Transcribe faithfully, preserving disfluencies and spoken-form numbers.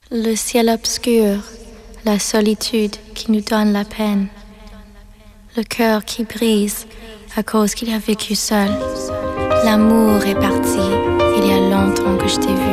Le ciel obscur, la solitude qui nous donne la peine, le cœur qui brise à cause qu'il a vécu seul. L'amour est parti, il y a longtemps que je t'ai vu.